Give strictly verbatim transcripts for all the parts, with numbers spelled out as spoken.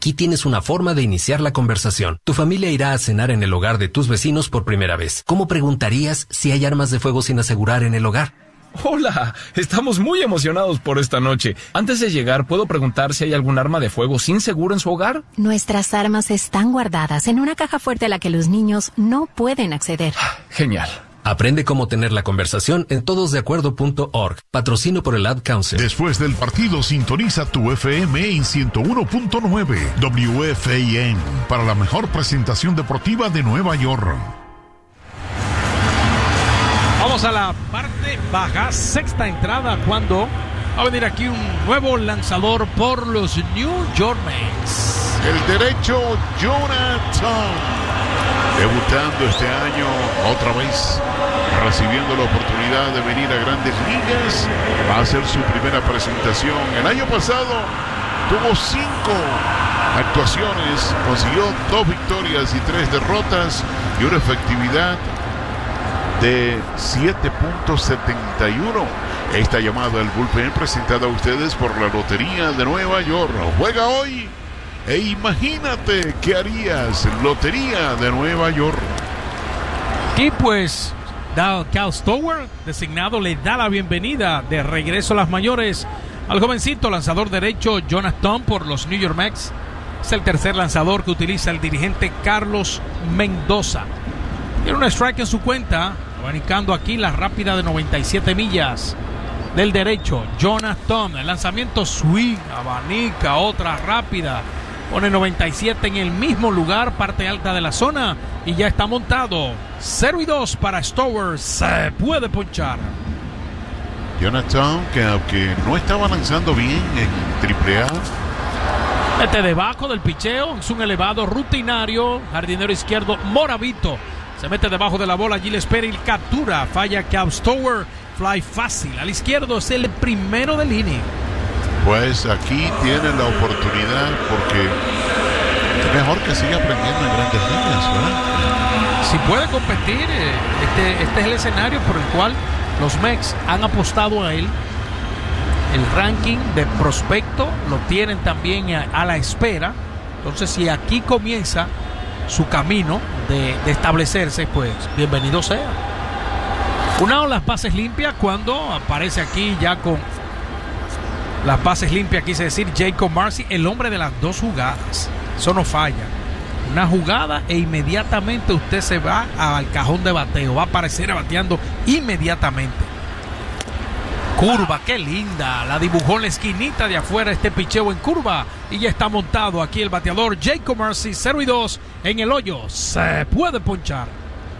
Aquí tienes una forma de iniciar la conversación. Tu familia irá a cenar en el hogar de tus vecinos por primera vez. ¿Cómo preguntarías si hay armas de fuego sin asegurar en el hogar? Hola, estamos muy emocionados por esta noche. Antes de llegar, ¿puedo preguntar si hay algún arma de fuego sin seguro en su hogar? Nuestras armas están guardadas en una caja fuerte a la que los niños no pueden acceder. Genial. Aprende cómo tener la conversación en todos de acuerdo punto org. Patrocino por el Ad Council. Después del partido, sintoniza tu F M en ciento uno punto nueve W F A N para la mejor presentación deportiva de Nueva York. Vamos a la parte baja, sexta entrada, cuando va a venir aquí un nuevo lanzador por los New York Mets. El derecho, Jonathan. Debutando este año, otra vez, recibiendo la oportunidad de venir a Grandes Ligas. Va a ser su primera presentación. El año pasado tuvo cinco actuaciones, consiguió dos victorias y tres derrotas y una efectividad de siete punto setenta y uno. Esta llamada al bullpen presentada a ustedes por la Lotería de Nueva York. Juega hoy. E imagínate qué harías, Lotería de Nueva York. Y pues, Cal Stower, designado, le da la bienvenida de regreso a las mayores al jovencito lanzador derecho Jonathan por los New York Mets. Es el tercer lanzador que utiliza el dirigente Carlos Mendoza. Tiene un strike en su cuenta, abanicando aquí la rápida de noventa y siete millas del derecho. Jonathan, el lanzamiento swing, abanica, otra rápida. Pone noventa y siete en el mismo lugar, parte alta de la zona, y ya está montado. cero y dos para Stower. Se puede ponchar. Jonathan, que aunque no estaba lanzando bien en triple A, mete debajo del picheo, es un elevado rutinario. Jardinero izquierdo, Moravito. Se mete debajo de la bola, allí le espera y captura. Falla Cal Stower. Fly fácil. Al izquierdo es el primero del inning. Pues aquí tiene la oportunidad, porque es mejor que siga aprendiendo en Grandes Ligas, ¿verdad? Si puede competir, este, este es el escenario por el cual los Mets han apostado a él. El ranking de prospecto lo tienen también a, a la espera. Entonces, si aquí comienza su camino de, de establecerse, pues bienvenido sea. Una o las bases limpias cuando aparece aquí ya con las bases limpias, quise decir Jacob Marcy, el hombre de las dos jugadas. Eso no falla. Una jugada e inmediatamente usted se va al cajón de bateo. Va a aparecer bateando inmediatamente. Curva, qué linda. La dibujó en la esquinita de afuera este picheo en curva. Y ya está montado aquí el bateador Jacob Marcy, cero y dos en el hoyo. Se puede ponchar.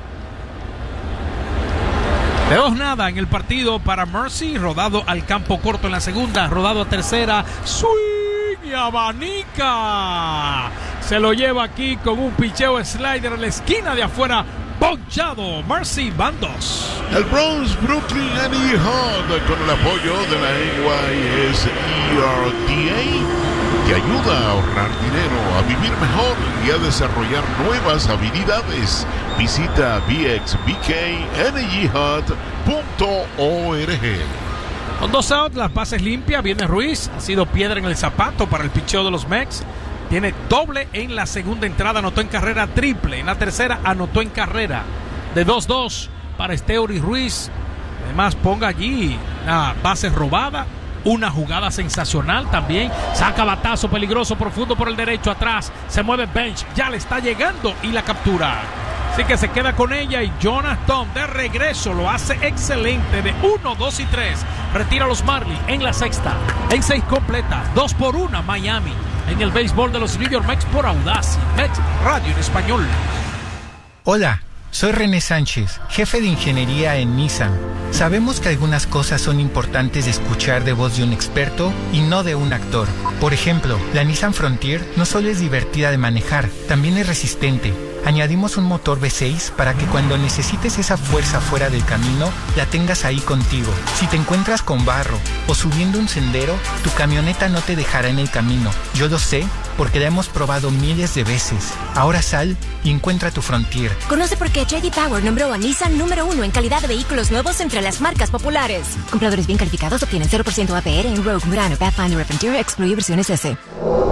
De dos nada en el partido para Marcy, rodado al campo corto en la segunda, rodado a tercera, swing y abanica. Se lo lleva aquí con un picheo slider en la esquina de afuera, ponchado. Marcy, van dos. El Bronx Brooklyn Energy Hub, con el apoyo de la N Y S E R D A, te ayuda a ahorrar dinero, a vivir mejor y a desarrollar nuevas habilidades. Visita b x b k energy hub punto org. Con dos outs, las bases limpias, viene Ruiz. Ha sido piedra en el zapato para el picheo de los Mets. Tiene doble en la segunda entrada, anotó en carrera triple. En la tercera anotó en carrera. De dos dos para Esteury Ruiz. Además, ponga allí una base robada. Una jugada sensacional también. Saca batazo peligroso profundo por el derecho atrás. Se mueve Bench. Ya le está llegando y la captura. Así que se queda con ella y Jonathan de regreso lo hace excelente de uno, dos y tres. Retira a los Marlins en la sexta. En seis completas. dos por uno Miami. En el béisbol de los New York Mets por Audacy. Mets Radio en español. Hola. Soy René Sánchez, jefe de ingeniería en Nissan. Sabemos que algunas cosas son importantes de escuchar de voz de un experto y no de un actor. Por ejemplo, la Nissan Frontier no solo es divertida de manejar, también es resistente. Añadimos un motor V seis para que cuando necesites esa fuerza fuera del camino, la tengas ahí contigo. Si te encuentras con barro o subiendo un sendero, tu camioneta no te dejará en el camino. Yo lo sé porque la hemos probado miles de veces. Ahora sal y encuentra tu Frontier. Conoce por qué J D Power nombró a Nissan número uno en calidad de vehículos nuevos entre las marcas populares. Compradores bien calificados obtienen cero por ciento A P R en Rogue, Murano, Pathfinder y Frontier, excluye versiones S.